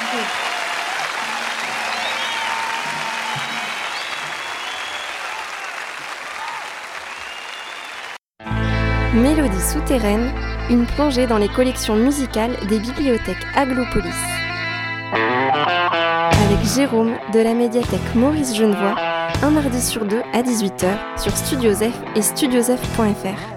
Mélodie souterraine, une plongée dans les collections musicales des bibliothèques Aglopolis. Avec Jérôme de la médiathèque Maurice Genevoix, un mardi sur deux à 18h sur Studio Zef et studiozef.fr.